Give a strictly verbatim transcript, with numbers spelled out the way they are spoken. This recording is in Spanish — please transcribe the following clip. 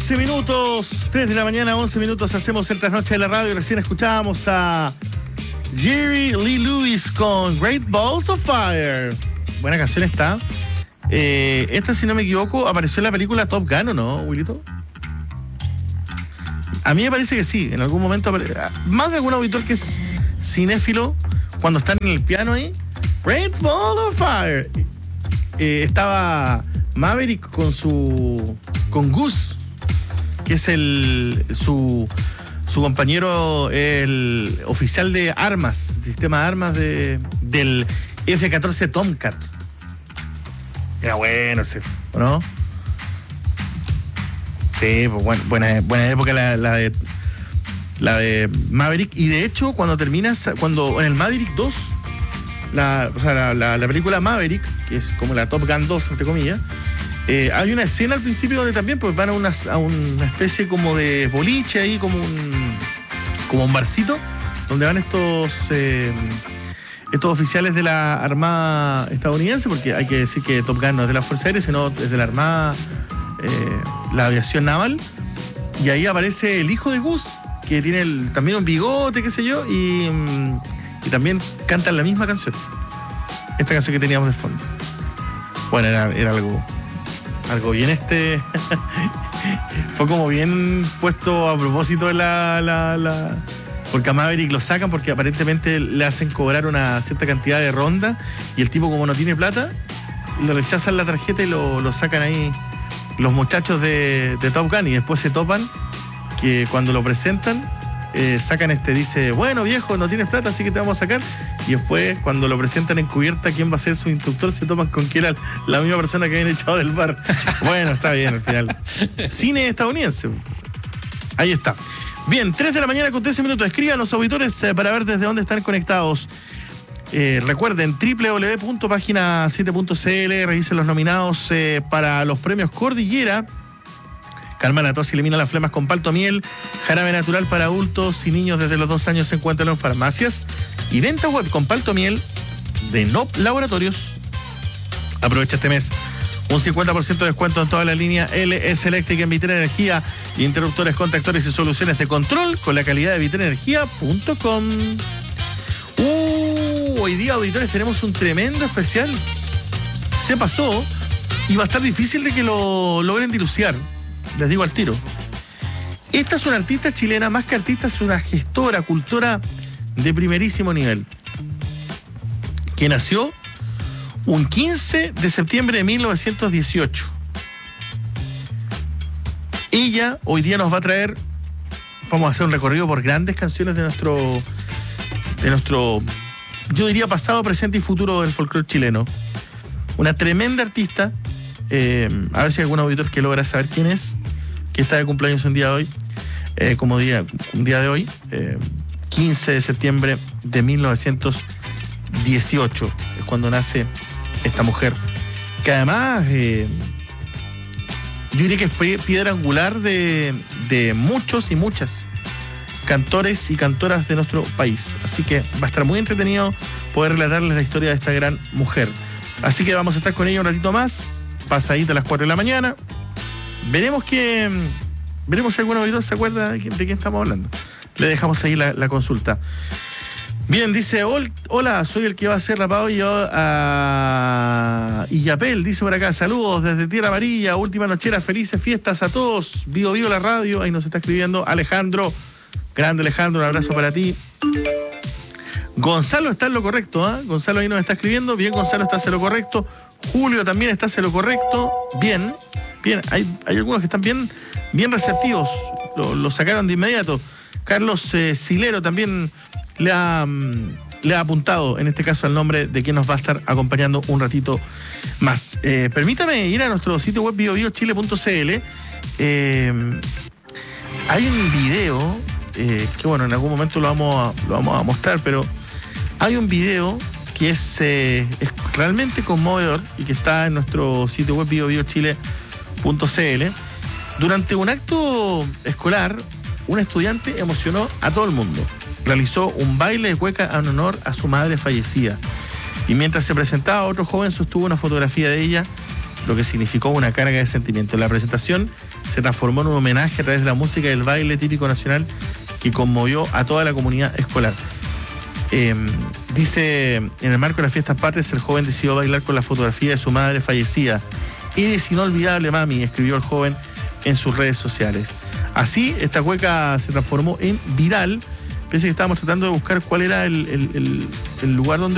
once minutos, tres de la mañana, once minutos, hacemos el trasnoche de la radio. Recién escuchábamos a Jerry Lee Lewis con Great Balls of Fire. Buena canción está. Eh, esta, si no me equivoco, apareció en la película Top Gun, ¿o no, Wilito? A mí me parece que sí, en algún momento apare... más de algún auditor que es cinéfilo, cuando están en el piano ahí, Great Ball of Fire. Eh, estaba Maverick con su con Gus, que es el su su compañero, el oficial de armas, sistema de armas de, del F catorce Tomcat. Era bueno ese, ¿no? Sí, pues bueno, buena, buena época la, la de la de Maverick. Y de hecho, cuando terminas, cuando en el Maverick dos, la, o sea, la, la, la película Maverick, que es como la Top Gun dos, entre comillas, eh, hay una escena al principio donde también pues van a una, a una especie como de boliche ahí, como un como un barcito, donde van estos eh, estos oficiales de la Armada estadounidense, porque hay que decir que Top Gun no es de la Fuerza Aérea, sino es de la Armada, eh, la aviación naval. Y ahí aparece el hijo de Gus, que tiene el, también un bigote, qué sé yo, y, y también cantan la misma canción. Esta canción que teníamos de fondo. Bueno, era, era algo, algo bien este... Fue como bien puesto a propósito la, la, la... Porque a Maverick lo sacan porque aparentemente le hacen cobrar una cierta cantidad de ronda y el tipo, como no tiene plata, le rechazan la tarjeta y lo, lo sacan ahí los muchachos de, de Top Gun, y después se topan que cuando lo presentan eh, sacan este, dice, bueno viejo, no tienes plata, así que te vamos a sacar. Y después cuando lo presentan en cubierta quién va a ser su instructor, se topan con que era la misma persona que habían echado del bar. Bueno, está bien al final. Cine estadounidense. Ahí está. Bien, tres de la mañana con trece minutos. Escriban los auditores eh, para ver desde dónde están conectados. Eh, recuerden, doble u doble u doble u punto página siete punto c l, revisen los nominados eh, para los premios Cordillera. Calma la tos y elimina las flemas con palto miel. Jarabe natural para adultos y niños desde los dos años, se encuentran en farmacias. Y venta web con palto miel de N O P Laboratorios. Aprovecha este mes un cincuenta por ciento de descuento en toda la línea L S Electric en Vitera Energía. Interruptores, contactores y soluciones de control con la calidad de vitera energía punto com. Uh, hoy día, auditores, tenemos un tremendo especial. Se pasó y va a estar difícil de que lo logren diluciar. Les digo al tiro. Esta es una artista chilena, más que artista, es una gestora, cultora de primerísimo nivel, que nació un quince de septiembre de mil novecientos dieciocho. Ella hoy día nos va a traer, vamos a hacer un recorrido por grandes canciones de nuestro, de nuestro, yo diría pasado, presente y futuro del folclore chileno. Una tremenda artista. Eh, a ver si hay algún auditor que logra saber quién es, que está de cumpleaños un día de hoy, eh, como día, un día de hoy, eh, quince de septiembre de mil novecientos dieciocho, es cuando nace esta mujer, que además eh, yo diría que es piedra angular de, de muchos y muchas cantores y cantoras de nuestro país. Así que va a estar muy entretenido poder relatarles la historia de esta gran mujer. Así que vamos a estar con ella un ratito más, pasadita a las cuatro de la mañana. Veremos que veremos si algún auditor se acuerda de, de quién estamos hablando. Le dejamos ahí la, la consulta. Bien, dice, hola, soy el que va a ser rapado y yo a Illapel, dice por acá, saludos desde Tierra Amarilla, última nochera, felices fiestas a todos, vivo vivo la radio, ahí nos está escribiendo Alejandro, grande Alejandro, un abrazo para ti. Gonzalo está en lo correcto, ¿eh? Gonzalo ahí nos está escribiendo, bien, Gonzalo está en lo correcto, Julio también está en lo correcto, bien, bien, hay, hay algunos que están bien, bien receptivos, lo, lo sacaron de inmediato. Carlos eh, Silero también le ha, le ha apuntado, en este caso, al nombre de quien nos va a estar acompañando un ratito más. Eh, permítame ir a nuestro sitio web bio bio chile punto c l. Eh, hay un video, eh, que bueno, en algún momento lo vamos a, lo vamos a mostrar, pero hay un video que es, eh, es realmente conmovedor y que está en nuestro sitio web bio bio chile punto c l. Durante un acto escolar, un estudiante emocionó a todo el mundo. Realizó un baile de cueca en honor a su madre fallecida. Y mientras se presentaba, otro joven sostuvo una fotografía de ella lo que significó una carga de sentimiento. La presentación se transformó en un homenaje a través de la música y el baile típico nacional que conmovió a toda la comunidad escolar. Eh, dice, en el marco de las fiestas patrias, el joven decidió bailar con la fotografía de su madre fallecida. Eres inolvidable, mami, escribió el joven en sus redes sociales. Así, esta cueca se transformó en viral. Pensé que estábamos tratando de buscar cuál era el, el, el, el lugar donde